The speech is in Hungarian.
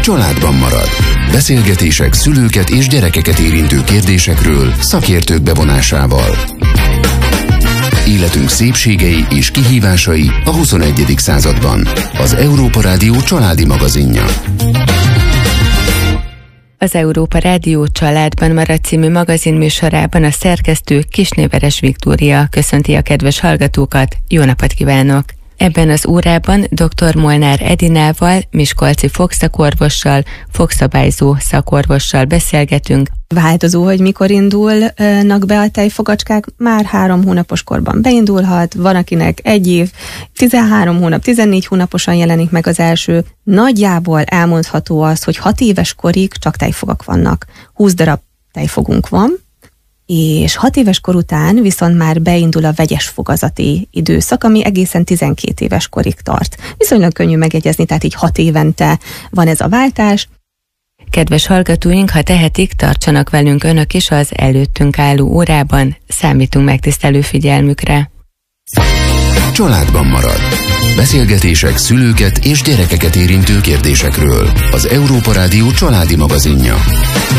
családban marad. Beszélgetések szülőket és gyerekeket érintő kérdésekről szakértők bevonásával. Életünk szépségei és kihívásai a 21. században. Az Európa Rádió családi magazinja. Az Európa Rádió Családban marad című magazin műsorában a szerkesztő Kisné-Veres Viktória köszönti a kedves hallgatókat. Jó napot kívánok! Ebben az órában dr. Molnár Edinával, miskolci fogszakorvossal, fogszabályzó szakorvossal beszélgetünk. Változó, hogy mikor indulnak be a tejfogacskák, már 3 hónapos korban beindulhat, van akinek 1 év, 13 hónap, 14 hónaposan jelenik meg az első. Nagyjából elmondható az, hogy 6 éves korig csak tejfogak vannak. 20 darab tejfogunk van, és 6 éves kor után viszont már beindul a vegyes fogazati időszak, ami egészen 12 éves korig tart. Viszonylag könnyű megjegyezni, tehát így 6 évente van ez a váltás. Kedves hallgatóink, ha tehetik, tartsanak velünk önök is az előttünk álló órában, számítunk megtisztelő figyelmükre. Családban marad. Beszélgetések szülőket és gyerekeket érintő kérdésekről. Az Európa Rádió családi magazinja.